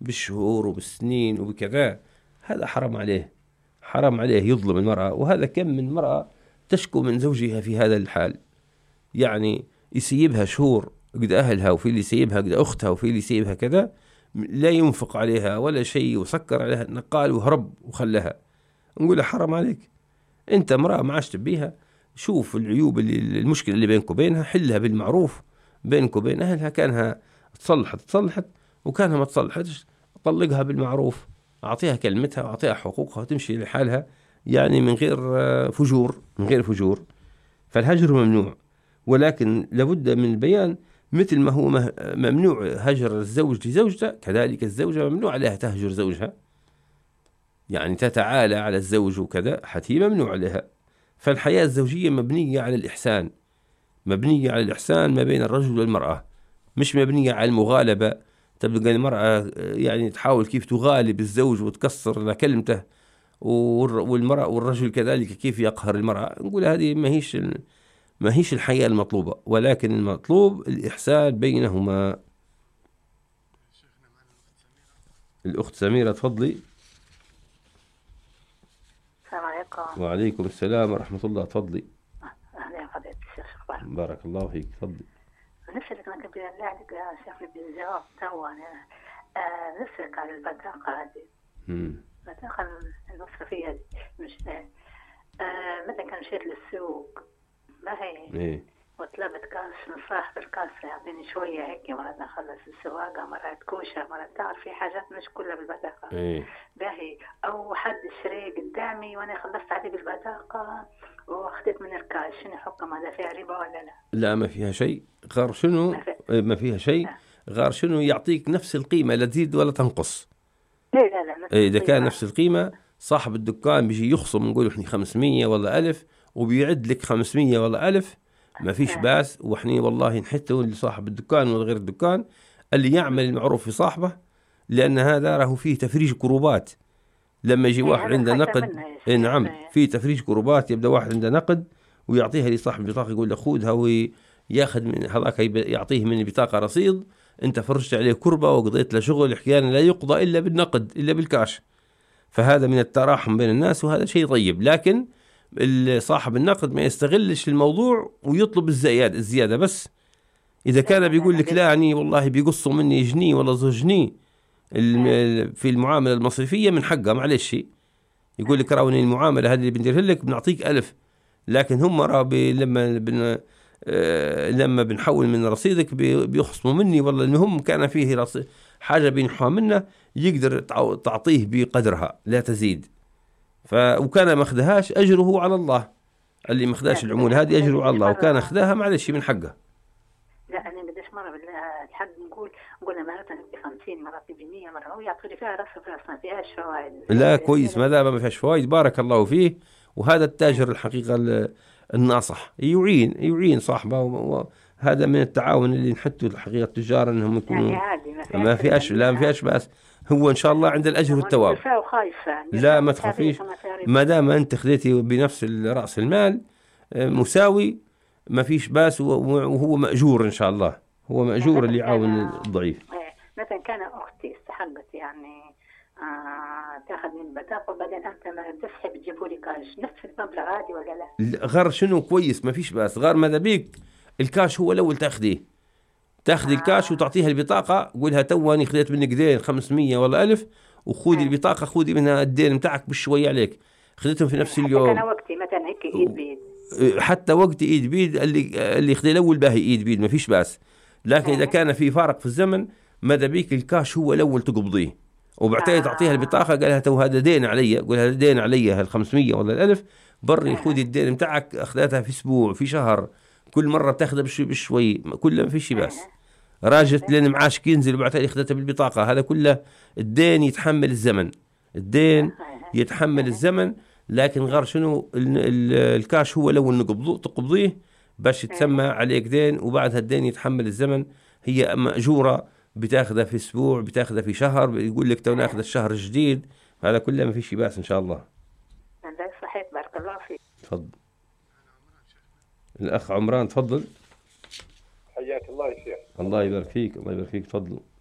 بالشهور وبالسنين وبكذا، هذا حرام عليه، حرام عليه يظلم المرأة. وهذا كم من مرأة تشكو من زوجها في هذا الحال، يعني يسيبها شهور قد أهلها، وفي اللي يسيبها قد أختها، وفي اللي يسيبها كذا، لا ينفق عليها ولا شيء، وسكر عليها النقال وهرب وخلها. نقول له حرام عليك، أنت امرأة ما عشت بيها، شوف العيوب المشكلة اللي بينك وبينها، حلها بالمعروف بينك وبين أهلها. كانها تصلحت، وكانها ما تصلحتش طلقها بالمعروف، أعطيها كلمتها وأعطيها حقوقها وتمشي لحالها، يعني من غير فجور. فالهجر ممنوع، ولكن لابد من البيان. مثل ما هو ممنوع هجر الزوج لزوجته، كذلك الزوجة ممنوع عليها تهجر زوجها، يعني تتعالى على الزوج وكذا، حتى ممنوع عليها. فالحياة الزوجية مبنية على الإحسان، مبنية على الإحسان ما بين الرجل والمرأة، مش مبنية على المغالبة. تبقى المرأة يعني تحاول كيف تغالب الزوج وتكسر لكلمته، والمرأة والرجل كذلك كيف يقهر المرأة. نقول هذه ما هيش الحياة المطلوبة، ولكن المطلوب الإحسان بينهما. الأخت سميرة تفضلي. السلام عليكم. وعليكم السلام ورحمة الله، تفضلي. أهلا فضيلة الشيخ، شكرا. بارك الله فيك، تفضلي. نسألك أنا قبل أن أعلق يا شيخ بالجواب تو أنا نسألك على البطاقة هذه. البطاقة المصرفية هذه مش مثلا كان مشيت للسوق ما هي وطلبت كاس من صاحب الكاس يعطيني شوية هيك، مرات نخلص السواقة، مرات كوشة، مرات تعرف في حاجات مش كلها بالبطاقة. باهي أو حد شري قدامي وأنا خلصت عليه بالبطاقة واخذت من الكاش، شنو حكم هذا؟ فيها ربا ولا لا؟ لا ما فيها شيء، غير شنو ما فيها شيء، غير شنو يعطيك نفس القيمة، لا تزيد ولا تنقص. لا إذا كان نفس القيمة صاحب الدكان بيجي يخصم، نقول إحنا 500 ولا 1000 وبيعد لك 500 ولا 1000، ما فيش باس. وإحنا والله نحتوا لصاحب الدكان ولا غير الدكان اللي يعمل المعروف في صاحبه، لأن هذا راهو فيه تفريج كروبات. لما يجي واحد عنده نقد، نعم في تفريج كروبات، يبدأ واحد عنده نقد ويعطيها لصاحب البطاقة، يقول له خذها، وياخذ من هذاك يعطيه من البطاقة رصيد، انت فرجت عليه كربة وقضيت له شغل احيانا لا يقضى الا بالنقد، الا بالكاش. فهذا من التراحم بين الناس، وهذا شيء طيب. لكن صاحب النقد ما يستغلش الموضوع ويطلب الزيادة بس. اذا كان بيقول لك لا يعني والله بيقصوا مني جنيه ولا 2 جنيه في المعاملة المصرفية، من حقها معلش، يقول لك راوني المعاملة هذه اللي بنديرها لك بنعطيك 1000، لكن هم لما بنحول من رصيدك بيخصموا مني، والله المهم كان فيه حاجة بينحوها منه، يقدر تعطيه بقدرها لا تزيد. وكان ما اخذهاش أجره على الله، اللي ما اخذهاش العمولة هذه أجره على الله، وكان اخذها معلش من حقه. لا أنا قديش مرة بالحق نقول مرات ب 50 مرات ب 100 مرة، هو يعطي لي فيها راس ما فيهاش فوائد. لا كويس، ما دام ما فيهاش فوائد بارك الله فيه. وهذا التاجر الحقيقة الناصح يعين صاحبه، وهذا من التعاون اللي نحطه الحقيقة التجار انهم يكونوا يعني ما فيهاش بأس. هو ان شاء الله عند الاجر والثواب. لا ما تخافيش، ما دام انت خذيتي بنفس راس المال مساوي ما فيش باس، وهو مأجور ان شاء الله، هو مأجور اللي يعاون الضعيف. مثلا كان اختي استحقت يعني تاخذ من البطاقة وبعدين أنت ما تسحب تجيبوا لي كاش نفس المبلغ عادي ولا لا؟ غير شنو كويس ما فيش باس، غير ماذا بيك الكاش هو الأول تاخذي الكاش وتعطيها البطاقة، قولها تواني خذيت منك دين 500 ولا 1000، وخذي البطاقة، خذي منها الدين متاعك بشوية عليك، خذيتهم في نفس اليوم. أنا وقتي مثلا هيك إيد بيد، حتى وقت إيد بيد اللي خذي الأول باهي إيد بيد ما فيش باس. لكن إذا كان في فارق في الزمن ماذا بيك الكاش هو الأول تقبضيه، وبعدين تعطيها البطاقة، قالها تو هذا دين علي، قولها دين علي هال 500 ولا 1000 بري، خذي الدين متاعك، أخذتها في أسبوع في شهر، كل مرة بتاخذها بشوي كله ما فيش باس. راجت لين معاش ينزل وبعدين أخذتها بالبطاقة، هذا كله الدين يتحمل الزمن، الدين يتحمل الزمن. لكن غير شنو الكاش هو لو تقبضيه باش يتسمى عليك دين، وبعدها الدين يتحمل الزمن. هي مأجورة، بتاخذها في اسبوع، بتاخذها في شهر، يقول لك تو ناخذ الشهر الجديد، هذا كله ما فيش باس ان شاء الله. ده صحيح، بارك الله فيك. تفضل الاخ عمران، تفضل. حياك الله يا شيخ. الله يبارك فيك، الله يبارك فيك، تفضل.